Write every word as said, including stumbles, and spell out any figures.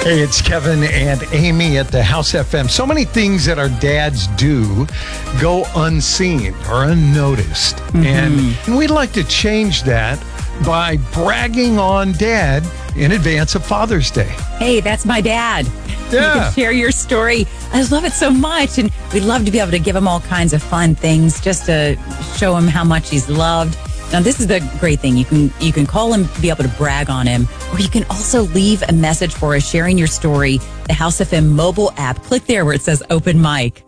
Hey, it's Kevin and Amy at the House F M. So many things that our dads do go unseen or unnoticed. Mm-hmm. And we'd like to change that by bragging on Dad in advance of Father's Day. Hey, that's my dad. Yeah. You can share your story. I love it so much. And we'd love to be able to give him all kinds of fun things just to show him how much he's loved. Now, this is the great thing. You can you can call him, be able to brag on him, or you can also leave a message for us sharing your story. The House F M mobile app. Click there where it says open mic.